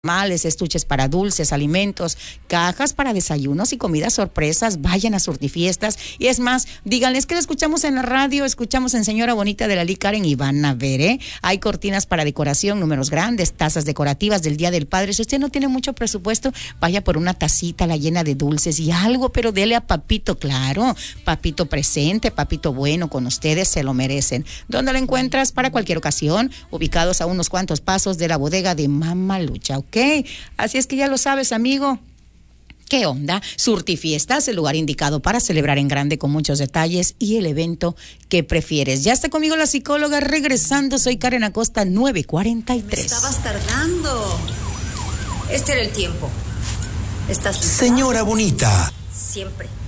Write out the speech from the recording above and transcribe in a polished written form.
Males, estuches para dulces, alimentos, cajas para desayunos y comidas sorpresas. Vayan a Surtifiestas. Y es más, díganles que lo escuchamos en la radio, escuchamos en Señora Bonita de Lali Karen y van a ver, hay cortinas para decoración, números grandes, tazas decorativas del Día del Padre. Si usted no tiene mucho presupuesto, vaya por una tacita, la llena de dulces y algo, pero dele a papito, claro, papito presente, papito bueno con ustedes, se lo merecen. ¿Dónde lo encuentras? Para cualquier ocasión, ubicados a unos cuantos pasos de la bodega de Mamalucha, ¿ok? Así es que ya lo sabes, amigo. ¿Qué onda? Surtifiestas, el lugar indicado para celebrar en grande con muchos detalles y el evento que prefieres. Ya está conmigo la psicóloga regresando. Soy Karen Acosta, 9:43. Me estabas tardando. Este era el tiempo. ¿Estás lista? Señora Bonita. Siempre.